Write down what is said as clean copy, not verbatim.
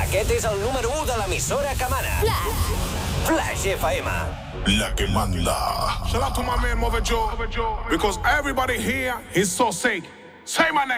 Aquest és el número 1 de l'emissora que mana. Flash FM. La que manda. Shout out to my man Mother Joe, because everybody here is so sick. Say my name.